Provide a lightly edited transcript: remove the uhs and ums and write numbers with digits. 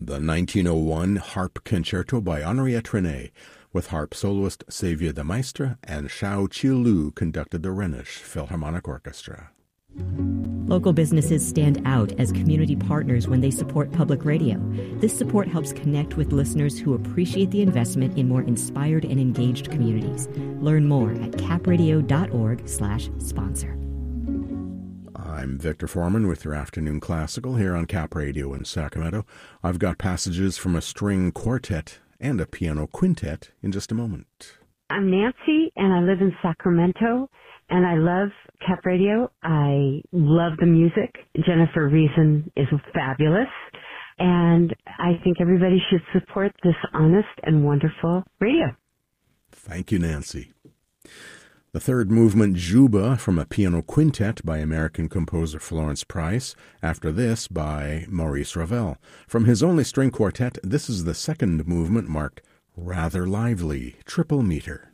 the 1901 Harp Concerto by Henriette René, with harp soloist Xavier de Maistre, and Xiao Qiulu conducted the Rhenish Philharmonic Orchestra. Local businesses stand out as community partners when they support public radio. This support helps connect with listeners who appreciate the investment in more inspired and engaged communities. Learn more at capradio.org/sponsor. I'm Victor Foreman with your Afternoon Classical here on Cap Radio in Sacramento. I've got passages from a string quartet and a piano quintet in just a moment. I'm Nancy, and I live in Sacramento, and I love Cap Radio. I love the music. Jennifer Reason is fabulous, and I think everybody should support this honest and wonderful radio. Thank you, Nancy. The third movement, Juba, from a piano quintet by American composer Florence Price. After this, by Maurice Ravel. From his only string quartet, this is the second movement marked Rather Lively, triple meter.